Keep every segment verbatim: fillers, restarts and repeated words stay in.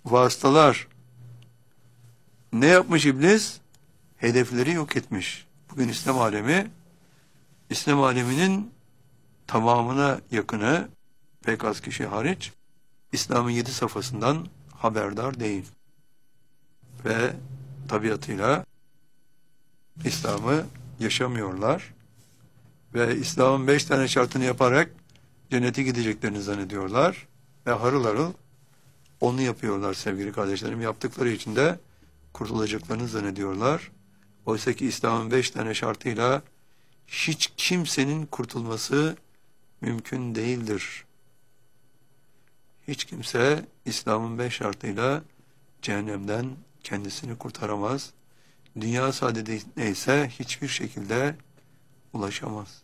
vasıtalar. Ne yapmış iblis? Hedefleri yok etmiş. Bugün İslam alemi, İslam aleminin tamamına yakını, pek az kişi hariç, İslam'ın yedi safhasından haberdar değil. Ve tabiatıyla İslam'ı yaşamıyorlar. Ve İslam'ın beş tane şartını yaparak cennete gideceklerini zannediyorlar. Ve harıl harıl onu yapıyorlar sevgili kardeşlerim. Yaptıkları için de kurtulacaklarını zannediyorlar. Oysa ki İslam'ın beş tane şartıyla hiç kimsenin kurtulması mümkün değildir. Hiç kimse İslam'ın beş şartıyla cehennemden kendisini kurtaramaz. Dünya saadetine ise hiçbir şekilde ulaşamaz.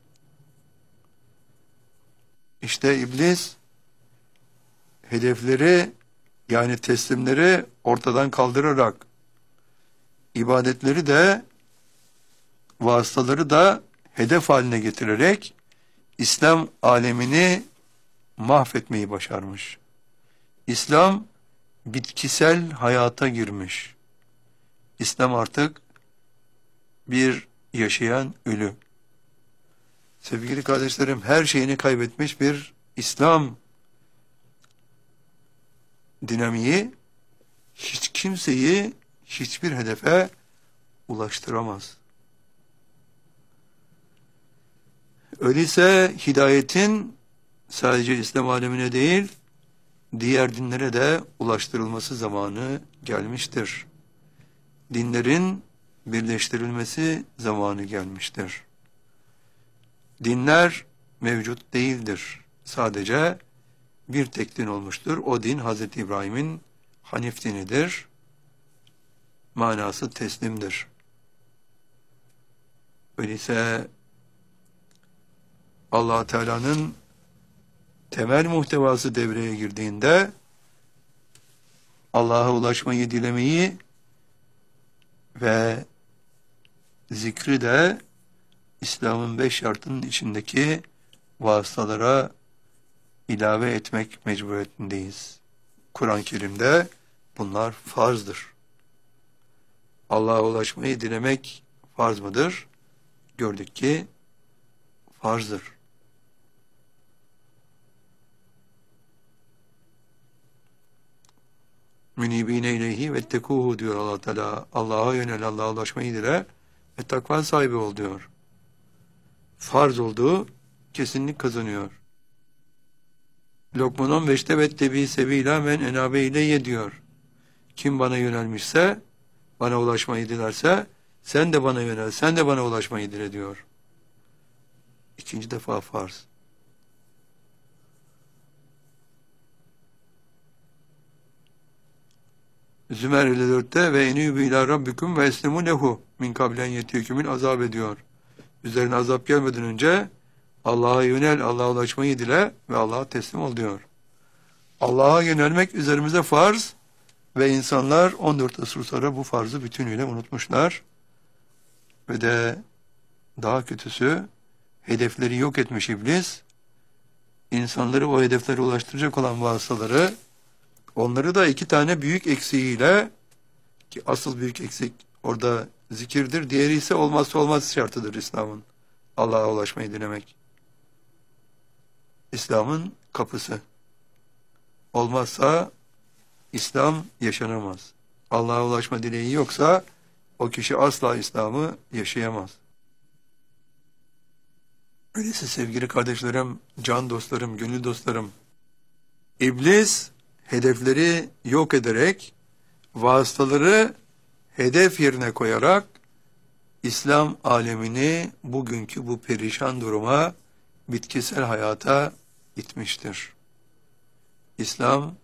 İşte iblis hedefleri, yani teslimleri ortadan kaldırarak, ibadetleri de vasıtaları da hedef haline getirerek İslam alemini mahvetmeyi başarmış. İslam bitkisel hayata girmiş. İslam artık bir yaşayan ölü. Sevgili kardeşlerim, her şeyini kaybetmiş bir İslam dinamiği hiç kimseyi hiçbir hedefe ulaştıramaz. Öyleyse hidayetin sadece İslam alemine değil, diğer dinlere de ulaştırılması zamanı gelmiştir. Dinlerin birleştirilmesi zamanı gelmiştir. Dinler mevcut değildir. Sadece bir tek din olmuştur. O din Hazreti İbrahim'in Hanif dinidir. Manası teslimdir. Öyleyse Allah Teala'nın temel muhtevası devreye girdiğinde Allah'a ulaşmayı dilemeyi ve zikri de İslam'ın beş şartının içindeki vasıtalara ilave etmek mecburiyetindeyiz. Kur'an-ı Kerim'de bunlar farzdır. Allah'a ulaşmayı dilemek farz mıdır? Gördük ki farzdır. Münibine ileyhi ve tekuhu diyor Allah Teala. Allah'a yönel, Allah'a ulaşmayı dile ve takva sahibi ol diyor. Farz olduğu kesinlik kazanıyor. Lokman on beşte vettebi sebila men enabe ileyye diyor. Kim bana yönelmişse, bana ulaşmayı dilerse, sen de bana yönel, sen de bana ulaşmayı dile diyor. İkinci defa farz. Zümer elli dörtte ve enübü ila rabbikum ve eslimu lehu min kablen yetiyekümün azap ediyor. Üzerine azap gelmeden önce Allah'a yönel, Allah'a ulaşmayı dile ve Allah'a teslim ol diyor. Allah'a yönelmek üzerimize farz ve insanlar on dört asır sonra bu farzı bütünüyle unutmuşlar. Ve de daha kötüsü hedefleri yok etmiş iblis. İnsanları o hedeflere ulaştıracak olan vasıtaları, onları da iki tane büyük eksiğiyle, ki asıl büyük eksik orada zikirdir, diğeri ise olmazsa olmaz şartıdır İslam'ın. Allah'a ulaşmayı dilemek. İslam'ın kapısı. Olmazsa İslam yaşanamaz. Allah'a ulaşma dileği yoksa o kişi asla İslam'ı yaşayamaz. Öyleyse sevgili kardeşlerim, can dostlarım, gönül dostlarım, İblis hedefleri yok ederek, vasıtaları hedef yerine koyarak İslam alemini bugünkü bu perişan duruma, bitkisel hayata itmiştir. İslam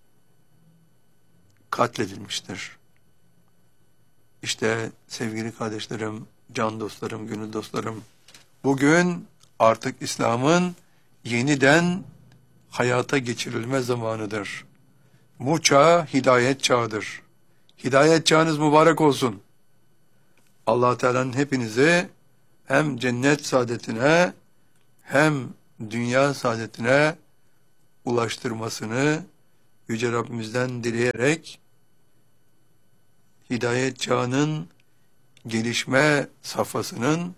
katledilmiştir. İşte sevgili kardeşlerim, can dostlarım, gönül dostlarım, bugün artık İslam'ın yeniden hayata geçirilme zamanıdır. Bu çağ hidayet çağıdır. Hidayet çağınız mübarek olsun. Allah Teala'nın hepinizi hem cennet saadetine hem dünya saadetine ulaştırmasını Yüce Rabbimizden dileyerek hidayet çağının gelişme safhasının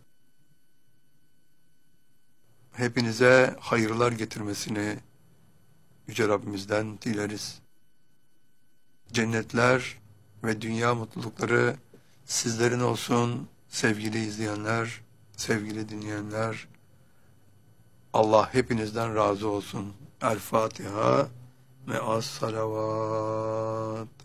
hepinize hayırlar getirmesini Yüce Rabbimizden dileriz. Cennetler ve dünya mutlulukları sizlerin olsun sevgili izleyenler, sevgili dinleyenler. Allah hepinizden razı olsun. El Fatiha ve as salavat.